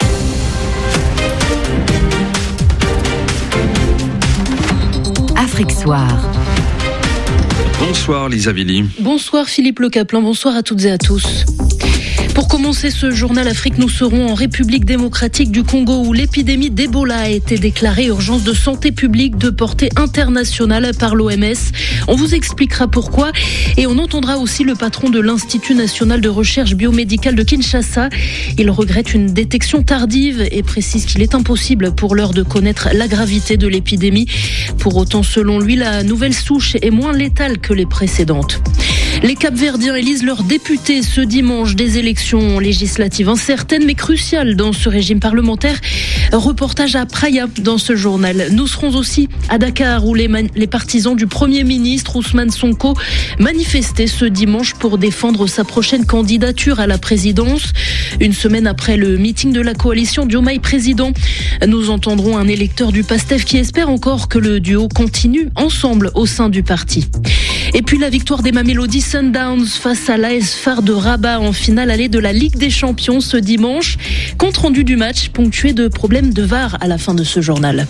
Afrique Soir. Bonsoir Lisa Villy. Bonsoir Philippe Le Caplin, bonsoir à toutes et à tous. Pour commencer ce journal Afrique, nous serons en République démocratique du Congo où l'épidémie d'Ebola a été déclarée urgence de santé publique de portée internationale par l'O M S. On vous expliquera pourquoi et on entendra aussi le patron de l'Institut national de recherche biomédicale de Kinshasa. Il regrette une détection tardive et précise qu'il est impossible pour l'heure de connaître la gravité de l'épidémie. Pour autant, selon lui, la nouvelle souche est moins létale que les précédentes. Les Cap-Verdiens élisent leurs députés ce dimanche, des élections législatives incertaines mais cruciales dans ce régime parlementaire. Reportage à Praia dans ce journal. Nous serons aussi à Dakar où les, man- les partisans du Premier ministre Ousmane Sonko manifestaient ce dimanche pour défendre sa prochaine candidature à la présidence. Une semaine après le meeting de la coalition Diomaye président, nous entendrons un électeur du PASTEF qui espère encore que le duo continue ensemble au sein du parti. Et puis la victoire des Mamelody Sundowns face à l'A S F A R de Rabat en finale allée de la Ligue des Champions ce dimanche. Compte rendu du match ponctué de problèmes de V A R à la fin de ce journal.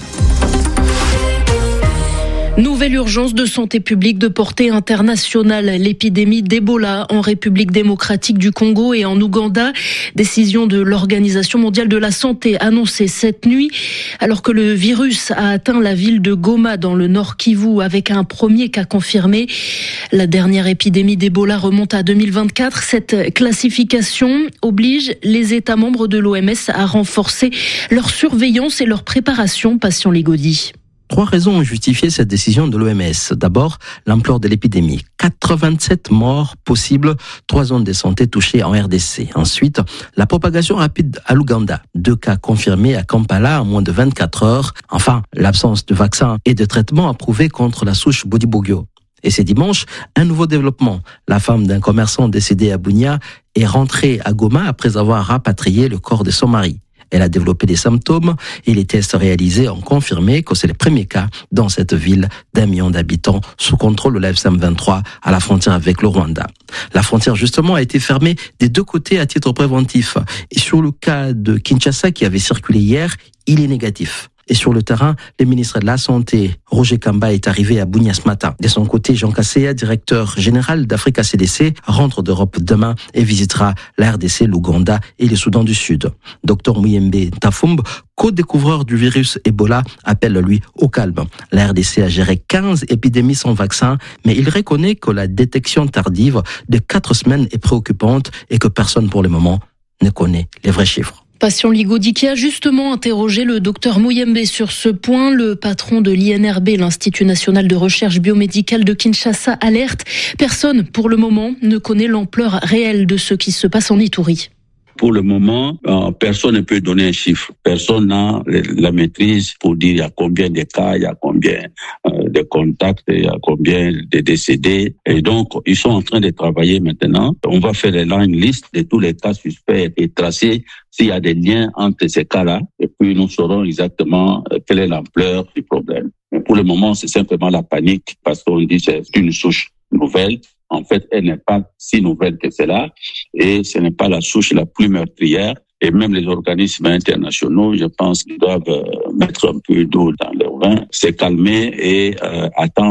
Nouvelle urgence de santé publique de portée internationale, l'épidémie d'Ebola en République démocratique du Congo et en Ouganda. Décision de l'Organisation mondiale de la santé annoncée cette nuit, alors que le virus a atteint la ville de Goma dans le Nord Kivu avec un premier cas confirmé. La dernière épidémie d'Ebola remonte à deux mille vingt-quatre. Cette classification oblige les États membres de l'O M S à renforcer leur surveillance et leur préparation. Patient Ligodi. Trois raisons ont justifié cette décision de l'O M S. D'abord, l'ampleur de l'épidémie. quatre-vingt-sept morts possibles, trois zones de santé touchées en R D C. Ensuite, la propagation rapide à l'Ouganda. Deux cas confirmés à Kampala en moins de vingt-quatre heures. Enfin, l'absence de vaccins et de traitements approuvés contre la souche Bundibugyo. Et c'est dimanche, un nouveau développement. La femme d'un commerçant décédé à Bunia est rentrée à Goma après avoir rapatrié le corps de son mari. Elle a développé des symptômes et les tests réalisés ont confirmé que c'est le premier cas dans cette ville d'un million d'habitants sous contrôle de la F C M vingt-trois à la frontière avec le Rwanda. La frontière justement a été fermée des deux côtés à titre préventif. Et sur le cas de Kinshasa qui avait circulé hier, il est négatif. Et sur le terrain, le ministre de la Santé, Roger Kamba, est arrivé à Bunia ce matin. De son côté, Jean Kaseya, directeur général d'Africa C D C, rentre d'Europe demain et visitera la R D C, l'Ouganda et le Soudan du Sud. Docteur Muyembe Tafumb, co-découvreur du virus Ebola, appelle lui au calme. La R D C a géré quinze épidémies sans vaccin, mais il reconnaît que la détection tardive de quatre semaines est préoccupante et que personne pour le moment ne connaît les vrais chiffres. Patient Ligodi qui a justement interrogé le docteur Muyembe sur ce point. Le patron de l'I N R B, l'Institut national de recherche biomédicale de Kinshasa, alerte. Personne, pour le moment, ne connaît l'ampleur réelle de ce qui se passe en Ituri. Pour le moment, euh, personne ne peut donner un chiffre. Personne n'a la maîtrise pour dire il y a combien de cas, il y a combien euh, de contacts, il y a combien de décédés. Et donc, ils sont en train de travailler maintenant. On va faire là une liste de tous les cas suspects et tracer s'il y a des liens entre ces cas-là. Et puis, nous saurons exactement quelle est l'ampleur du problème. Mais pour le moment, c'est simplement la panique parce qu'on dit que c'est une souche nouvelle. En fait, elle n'est pas si nouvelle que cela et ce n'est pas la souche la plus meurtrière. Et même les organismes internationaux, je pense qu'ils doivent mettre un peu d'eau dans leur vin, se calmer et euh, attendre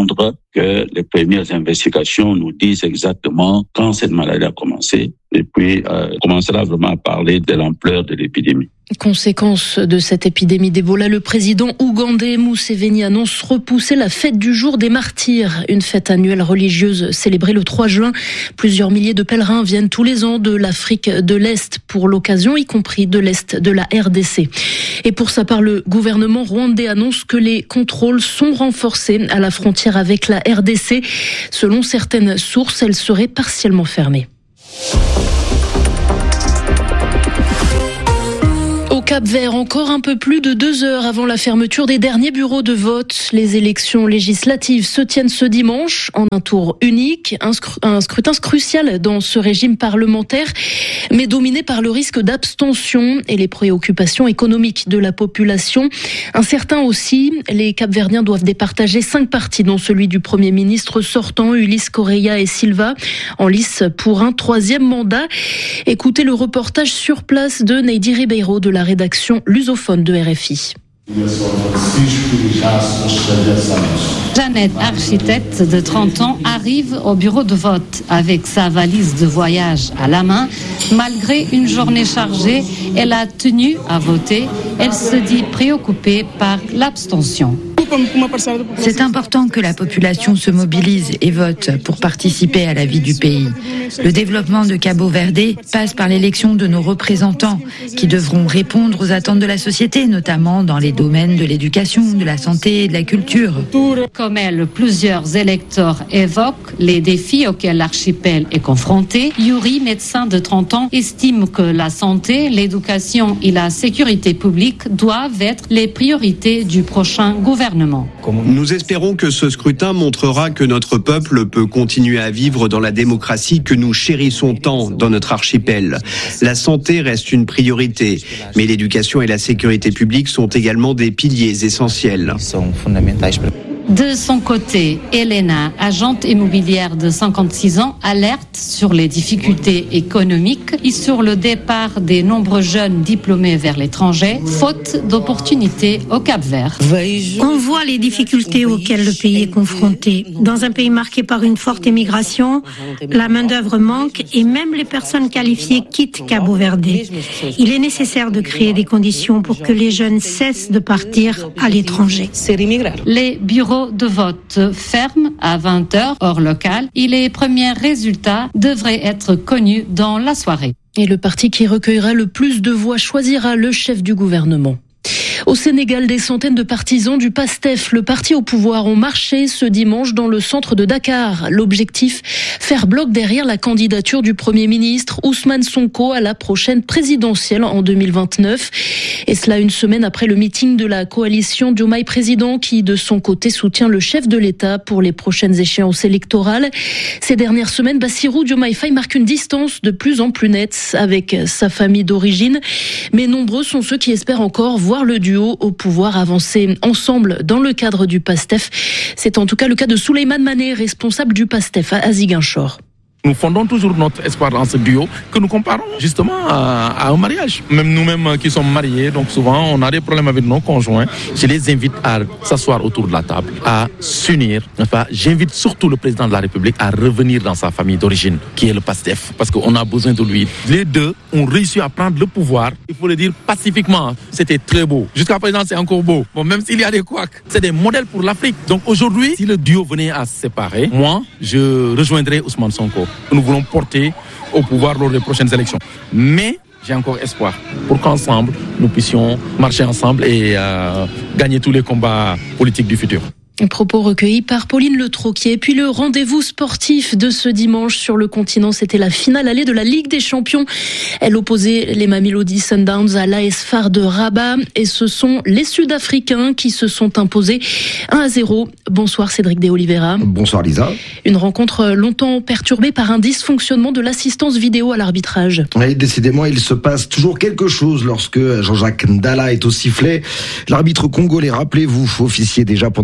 que les premières investigations nous disent exactement quand cette maladie a commencé et puis euh, on commencera vraiment à parler de l'ampleur de l'épidémie. Conséquence de cette épidémie d'Ebola, le président ougandais Museveni annonce repousser la fête du jour des martyrs, une fête annuelle religieuse célébrée le trois juin. Plusieurs milliers de pèlerins viennent tous les ans de l'Afrique de l'Est pour l'occasion, y compris de l'Est de la R D C. Et pour sa part, le gouvernement rwandais annonce que les contrôles sont renforcés à la frontière avec la R D C. Selon certaines sources, elle serait partiellement fermée. Au Cap-Vert, encore un peu plus de deux heures avant la fermeture des derniers bureaux de vote. Les élections législatives se tiennent ce dimanche en un tour unique. Un, scr- un scrutin crucial dans ce régime parlementaire, mais dominé par le risque d'abstention et les préoccupations économiques de la population. Incertain aussi, les Cap-Verdiens doivent départager cinq partis, dont celui du Premier ministre sortant, Ulysse Correia et Silva, en lice pour un troisième mandat. Écoutez le reportage sur place de Neidi Ribeiro de la rédaction lusophone de R F I. Jeannette, architecte de trente ans, arrive au bureau de vote avec sa valise de voyage à la main. Malgré une journée chargée, elle a tenu à voter. Elle se dit préoccupée par l'abstention. C'est important que la population se mobilise et vote pour participer à la vie du pays. Le développement de Cabo Verde passe par l'élection de nos représentants qui devront répondre aux attentes de la société, notamment dans les domaines de l'éducation, de la santé et de la culture. Comme elle, plusieurs électeurs évoquent les défis auxquels l'archipel est confronté. Yuri, médecin de trente ans, estime que la santé, l'éducation et la sécurité publique doivent être les priorités du prochain gouvernement. Nous espérons que ce scrutin montrera que notre peuple peut continuer à vivre dans la démocratie que nous chérissons tant dans notre archipel. La santé reste une priorité, mais l'éducation et la sécurité publique sont également des piliers essentiels. De son côté, Elena, agente immobilière de cinquante-six ans, alerte sur les difficultés économiques et sur le départ des nombreux jeunes diplômés vers l'étranger, faute d'opportunités au Cap-Vert. On voit les difficultés auxquelles le pays est confronté. Dans un pays marqué par une forte émigration, la main-d'œuvre manque et même les personnes qualifiées quittent Cabo Verde. Il est nécessaire de créer des conditions pour que les jeunes cessent de partir à l'étranger. Les bureaux de vote ferment à vingt heures heure locale et les premiers résultats devraient être connus dans la soirée. Et le parti qui recueillera le plus de voix choisira le chef du gouvernement. Au Sénégal, des centaines de partisans du PASTEF, le parti au pouvoir, ont marché ce dimanche dans le centre de Dakar. L'objectif, faire bloc derrière la candidature du Premier ministre Ousmane Sonko à la prochaine présidentielle en deux mille vingt-neuf. Et cela une semaine après le meeting de la coalition Diomaye Président qui, de son côté, soutient le chef de l'État pour les prochaines échéances électorales. Ces dernières semaines, Bassirou Diomaye Faye marque une distance de plus en plus nette avec sa famille d'origine. Mais nombreux sont ceux qui espèrent encore voir le duo au pouvoir avancer ensemble dans le cadre du PASTEF. C'est en tout cas le cas de Souleymane Mané, responsable du PASTEF à Ziguinchor. Nous fondons toujours notre espoir dans ce duo que nous comparons justement à, à un mariage. Même nous-mêmes qui sommes mariés, donc souvent on a des problèmes avec nos conjoints. Je les invite à s'asseoir autour de la table, à s'unir. Enfin, j'invite surtout le président de la République à revenir dans sa famille d'origine, qui est le PASTEF, parce qu'on a besoin de lui. Les deux ont réussi à prendre le pouvoir, il faut le dire pacifiquement. C'était très beau. Jusqu'à présent, c'est encore beau. Bon, même s'il y a des couacs, c'est des modèles pour l'Afrique. Donc aujourd'hui, si le duo venait à se séparer, moi, je rejoindrais Ousmane Sonko. Nous voulons porter au pouvoir lors des prochaines élections. Mais j'ai encore espoir pour qu'ensemble, nous puissions marcher ensemble et euh, gagner tous les combats politiques du futur. Propos recueillis par Pauline Le Troquier. Et puis le rendez-vous sportif de ce dimanche sur le continent, c'était la finale allée de la Ligue des Champions. Elle opposait les Mamelodi Sundowns à l'A S F A R de Rabat. Et ce sont les Sud-Africains qui se sont imposés un à zéro. Bonsoir Cédric De Oliveira. Bonsoir Lisa. Une rencontre longtemps perturbée par un dysfonctionnement de l'assistance vidéo à l'arbitrage. Oui, décidément, il se passe toujours quelque chose lorsque Jean-Jacques Ndala est au sifflet. L'arbitre congolais, rappelez-vous, officiait déjà pendant la dernière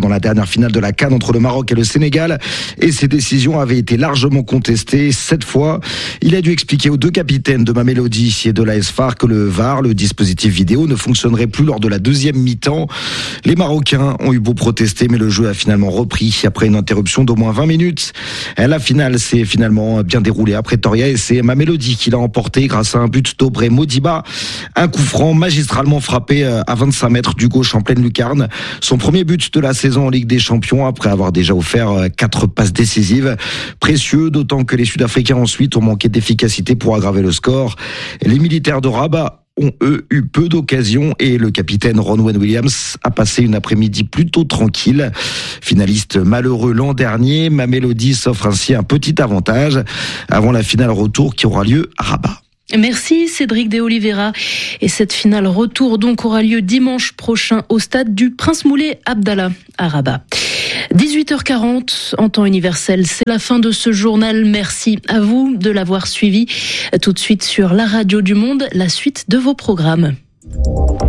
dernière finale de la CAN entre le Maroc et le Sénégal et ces décisions avaient été largement contestées. Cette fois, il a dû expliquer aux deux capitaines de Mamelodi et de l'A S F A R que le V A R, le dispositif vidéo, ne fonctionnerait plus lors de la deuxième mi-temps. Les Marocains ont eu beau protester, mais le jeu a finalement repris après une interruption d'au moins vingt minutes. La finale s'est finalement bien déroulée à Pretoria et c'est Mamelodi qui l'a emporté grâce à un but d'Aubrey Modiba. Un coup franc magistralement frappé à vingt-cinq mètres du gauche en pleine lucarne. Son premier but de la saison en Ligue des Champions après avoir déjà offert quatre passes décisives. Précieux, d'autant que les Sud-Africains ensuite ont manqué d'efficacité pour aggraver le score. Les militaires de Rabat ont eux eu peu d'occasions et le capitaine Ronwen Williams a passé une après-midi plutôt tranquille. Finaliste malheureux l'an dernier, Mamelodi s'offre ainsi un petit avantage avant la finale retour qui aura lieu à Rabat. Merci Cédric de Oliveira. Et cette finale retour donc aura lieu dimanche prochain au stade du Prince Moulay Abdallah à Rabat. dix-huit heures quarante en temps universel, c'est la fin de ce journal. Merci à vous de l'avoir suivi. Tout de suite sur la radio du Monde, la suite de vos programmes.